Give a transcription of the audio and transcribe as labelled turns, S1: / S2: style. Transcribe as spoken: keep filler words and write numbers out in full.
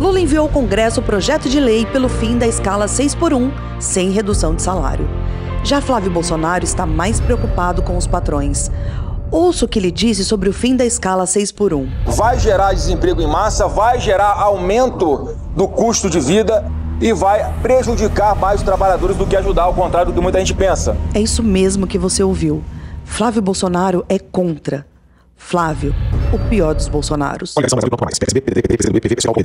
S1: Lula enviou ao Congresso o projeto de lei pelo fim da escala seis por um, sem redução de salário. Já Flávio Bolsonaro está mais preocupado com os patrões. Ouça o que ele disse sobre o fim da escala seis por um.
S2: Vai gerar desemprego em massa, vai gerar aumento do custo de vida e vai prejudicar mais os trabalhadores do que ajudar, ao contrário do que muita gente pensa.
S1: É isso mesmo que você ouviu. Flávio Bolsonaro é contra. Flávio, o pior dos Bolsonaros.